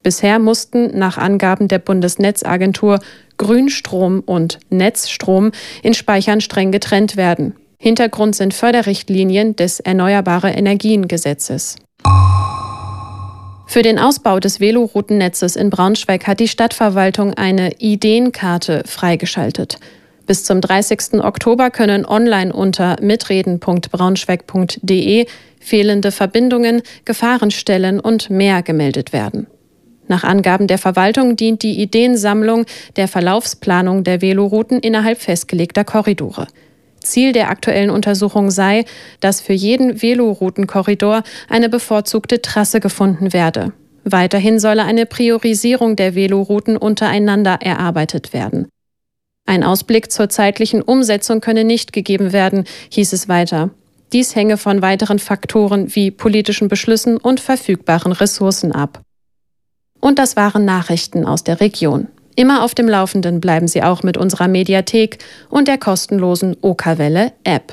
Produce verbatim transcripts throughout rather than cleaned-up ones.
Bisher mussten nach Angaben der Bundesnetzagentur Grünstrom und Netzstrom in Speichern streng getrennt werden. Hintergrund sind Förderrichtlinien des Erneuerbare-Energien-Gesetzes. Für den Ausbau des Velorouten-Netzes in Braunschweig hat die Stadtverwaltung eine Ideenkarte freigeschaltet. Bis zum dreißigsten Oktober können online unter mitreden punkt braunschweig punkt de fehlende Verbindungen, Gefahrenstellen und mehr gemeldet werden. Nach Angaben der Verwaltung dient die Ideensammlung der Verlaufsplanung der Velorouten innerhalb festgelegter Korridore. Ziel der aktuellen Untersuchung sei, dass für jeden Veloroutenkorridor eine bevorzugte Trasse gefunden werde. Weiterhin solle eine Priorisierung der Velorouten untereinander erarbeitet werden. Ein Ausblick zur zeitlichen Umsetzung könne nicht gegeben werden, hieß es weiter. Dies hänge von weiteren Faktoren wie politischen Beschlüssen und verfügbaren Ressourcen ab. Und das waren Nachrichten aus der Region. Immer auf dem Laufenden bleiben Sie auch mit unserer Mediathek und der kostenlosen Okerwelle-App.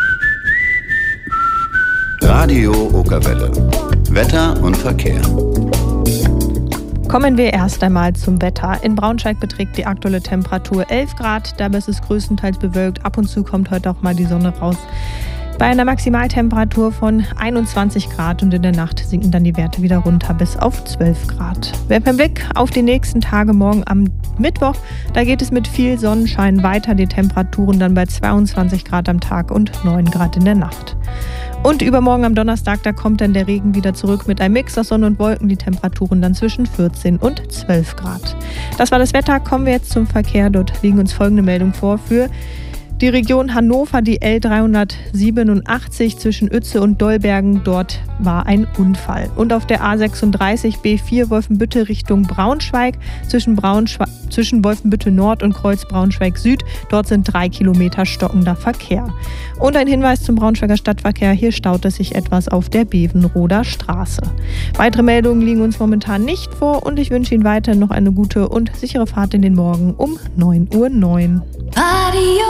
Radio Okerwelle. Wetter und Verkehr. Kommen wir erst einmal zum Wetter. In Braunschweig beträgt die aktuelle Temperatur elf Grad. Dabei ist es größtenteils bewölkt. Ab und zu kommt heute auch mal die Sonne raus. Bei einer Maximaltemperatur von einundzwanzig Grad und in der Nacht sinken dann die Werte wieder runter bis auf zwölf Grad. Werfen wir Blick auf die nächsten Tage morgen am Mittwoch. Da geht es mit viel Sonnenschein weiter. Die Temperaturen dann bei zweiundzwanzig Grad am Tag und neun Grad in der Nacht. Und übermorgen am Donnerstag, da kommt dann der Regen wieder zurück mit einem Mix aus Sonne und Wolken. Die Temperaturen dann zwischen vierzehn und zwölf Grad. Das war das Wetter. Kommen wir jetzt zum Verkehr. Dort liegen uns folgende Meldungen vor für die Region Hannover, die L dreihundertsiebenundachtzig zwischen Uetze und Dollbergen, dort war ein Unfall. Und auf der A sechsunddreißig B vier Wolfenbüttel Richtung Braunschweig zwischen, Braunschwe- zwischen Wolfenbüttel Nord und Kreuz Braunschweig Süd, dort sind drei Kilometer stockender Verkehr. Und ein Hinweis zum Braunschweiger Stadtverkehr, hier staut es sich etwas auf der Bevenroder Straße. Weitere Meldungen liegen uns momentan nicht vor und ich wünsche Ihnen weiterhin noch eine gute und sichere Fahrt in den Morgen um neun Uhr neun. Radio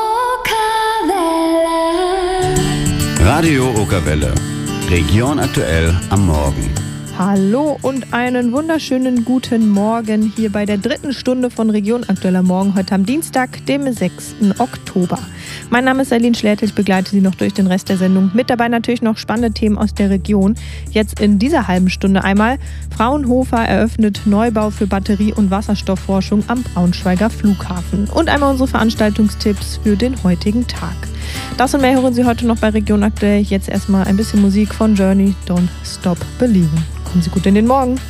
Radio Okerwelle. Region aktuell am Morgen. Hallo und einen wunderschönen guten Morgen hier bei der dritten Stunde von Region aktuell am Morgen, heute am Dienstag, dem sechsten Oktober. Mein Name ist Aline Schlätel, ich begleite Sie noch durch den Rest der Sendung. Mit dabei natürlich noch spannende Themen aus der Region. Jetzt in dieser halben Stunde einmal: Fraunhofer eröffnet Neubau für Batterie- und Wasserstoffforschung am Braunschweiger Flughafen. Und einmal unsere Veranstaltungstipps für den heutigen Tag. Das und mehr hören Sie heute noch bei Region aktuell. Jetzt erstmal ein bisschen Musik von Journey, Don't Stop Believing. Kommen Sie gut in den Morgen.